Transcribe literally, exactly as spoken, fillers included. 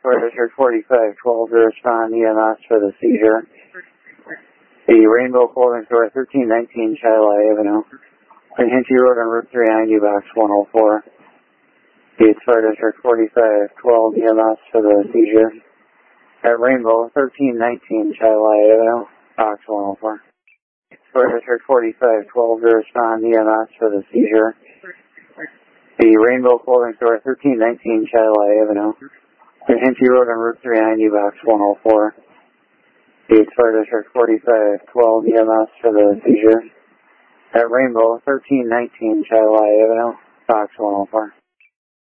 Fire District forty-five twelve to respond E M S for the seizure. The Rainbow Clothing Store, thirteen nineteen Shiloh Avenue. Hinchey Road on Route three ninety, box one oh four. It's Fire District forty-five twelve E M S for the seizure. At Rainbow, thirteen nineteen Shiloh Avenue, box one oh four. Fire District forty-five twelve to respond E M S for the seizure. The Rainbow Clothing Store, thirteen nineteen Shiloh Avenue. Hinchey Road on Route three ninety, box one oh four. It's Fire District forty-five twelve E M S for the seizure. At Rainbow, thirteen nineteen Shiloh Avenue, box one oh four.